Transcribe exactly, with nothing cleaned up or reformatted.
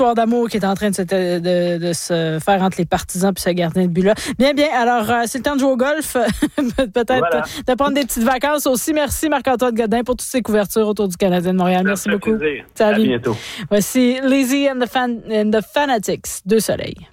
histoire d'amour qui est en train de se, de, de se faire entre les partisans puis ce gardien de but-là. Bien, bien. Alors, euh, c'est le temps de jouer au golf. Peut-être voilà. de prendre des petites vacances aussi. Merci Marc-Antoine Godin pour toutes ces couvertures autour du Canadien de Montréal. Merci beaucoup. Plaisir. Salut. À bientôt. Voici Lazy and the, Fan- and the Fanatics, Deux Soleils.